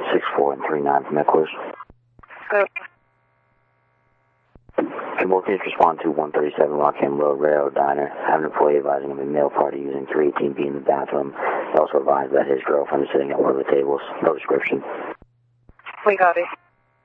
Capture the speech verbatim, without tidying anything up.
six four and three nine from headquarters. Good. Can both units respond to one thirty-seven Rockham Road Railroad Diner? Have an employee advising him a male party using three eighteen B in the bathroom. He also advised that his girlfriend is sitting at one of the tables. No description. We got it.